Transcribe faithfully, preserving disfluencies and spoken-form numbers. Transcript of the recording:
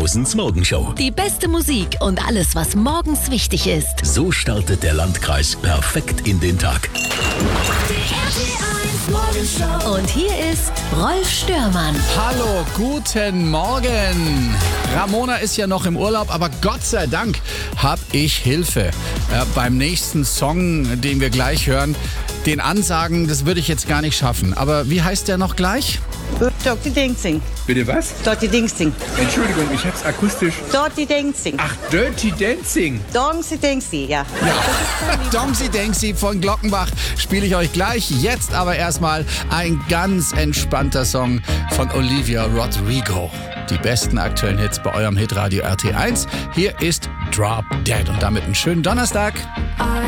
Mittelhausens Morgenshow. Die beste Musik und alles, was morgens wichtig ist. So startet der Landkreis perfekt in den Tag. Und hier ist Rolf Störmann. Hallo, guten Morgen. Ramona ist ja noch im Urlaub, aber Gott sei Dank habe ich Hilfe. Ja, beim nächsten Song, den wir gleich hören, den Ansagen, das würde ich jetzt gar nicht schaffen. Aber wie heißt der noch gleich? Dirty Dancing. Bitte was? Dirty Dancing. Entschuldigung, ich hab's akustisch. Dirty Dancing. Ach, Dirty Dancing. Dirty Dancing, ja. Domsi Denksi von Glockenbach spiele ich euch gleich. Jetzt aber erstmal ein ganz entspannter Song von Olivia Rodrigo. Die besten aktuellen Hits bei eurem Hitradio R T eins. Hier ist Drop Dead und damit einen schönen Donnerstag.